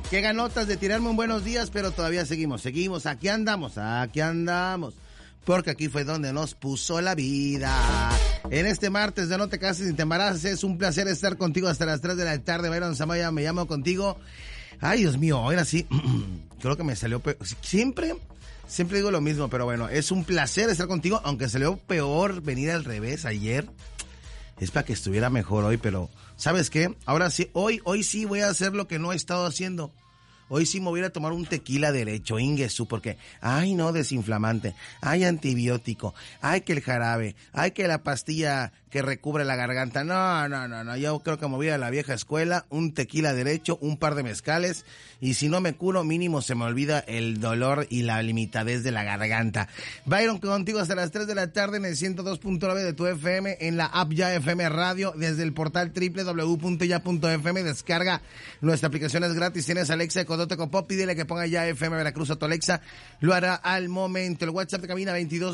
Qué ganotas de tirarme un buenos días, pero todavía seguimos, aquí andamos, porque aquí fue donde nos puso la vida. En este martes de No Te Cases ni Te Embaraces, es un placer estar contigo hasta las 3 de la tarde. Byron Zamaya, me llamo contigo. Ay, Dios mío, ahora sí, creo que me salió peor. Siempre digo lo mismo, pero bueno, es un placer estar contigo, aunque salió peor venir al revés ayer. Es para que estuviera mejor hoy, pero ¿sabes qué? Ahora sí, hoy sí voy a hacer lo que no he estado haciendo. Hoy sí me voy a ir a tomar un tequila derecho, Ingesu, porque, ay no, desinflamante, ay antibiótico, ay que el jarabe, ay que la pastilla que recubre la garganta. No, yo creo que me voy a la vieja escuela, un tequila derecho, un par de mezcales, y si no me curo, mínimo se me olvida el dolor y la limitadez de la garganta. Byron, contigo hasta las 3 de la tarde en el 102.9 de tu FM, en la app Ya FM Radio, desde el portal www.ya.fm, descarga nuestra aplicación, es gratis, tienes Alexa, Codote Copop, pídele que ponga Ya FM Veracruz a tu Alexa, lo hará al momento. El WhatsApp de cabina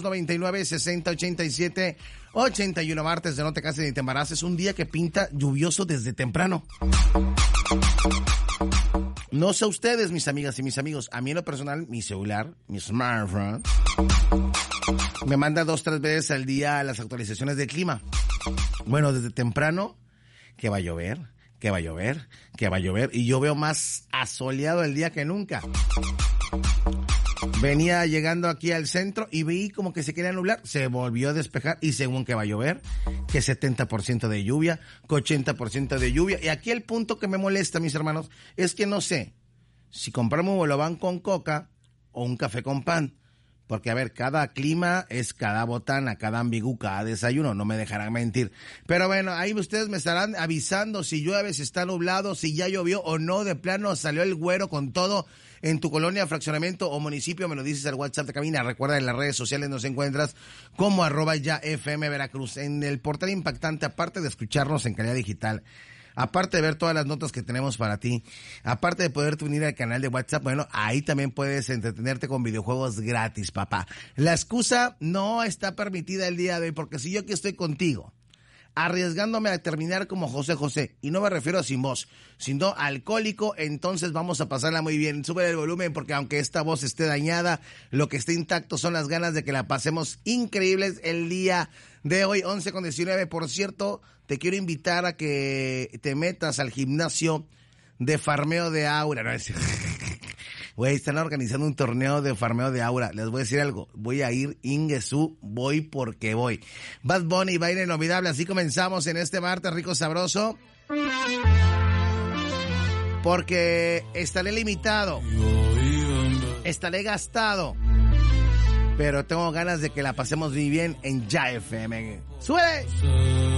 2299-6087-81, martes de No Te Cases ni Te Embaraces, un día que pinta lluvioso desde temprano. No sé ustedes, mis amigas y mis amigos, a mí en lo personal, mi celular, mi smartphone, me manda 2-3 veces al día las actualizaciones del clima. Bueno, desde temprano, que va a llover, y yo veo más asoleado el día que nunca. Venía llegando aquí al centro y vi como que se quería nublar, se volvió a despejar y según que va a llover, que 70% de lluvia, que 80% de lluvia. Y aquí el punto que me molesta, mis hermanos, es que no sé si comprarme un bolobán con coca o un café con pan. Porque, a ver, cada clima es cada botana, cada ambigú, cada desayuno, no me dejarán mentir. Pero bueno, ahí ustedes me estarán avisando si llueve, si está nublado, si ya llovió o no, de plano salió el güero con todo en tu colonia, fraccionamiento o municipio, me lo dices al WhatsApp de cabina. Recuerda, en las redes sociales nos encuentras como @YaFM Veracruz. En el portal impactante, aparte de escucharnos en calidad digital, aparte de ver todas las notas que tenemos para ti, aparte de poderte unir al canal de WhatsApp, bueno, ahí también puedes entretenerte con videojuegos gratis, papá. La excusa no está permitida el día de hoy, porque si yo aquí estoy contigo, arriesgándome a terminar como José, y no me refiero a sin voz, sino alcohólico, entonces vamos a pasarla muy bien. Sube el volumen, porque aunque esta voz esté dañada, lo que esté intacto son las ganas de que la pasemos increíbles el día de hoy, 11:19. Por cierto, te quiero invitar a que te metas al gimnasio de farmeo de aura, ¿no? Güey, están organizando un torneo de farmeo de aura. Les voy a decir algo. Voy a ir, Ingesu, voy porque voy. Bad Bunny, baile inolvidable. Así comenzamos en este martes rico sabroso. Porque estaré limitado. Estaré gastado. Pero tengo ganas de que la pasemos muy bien en Ya FM. ¡Sube!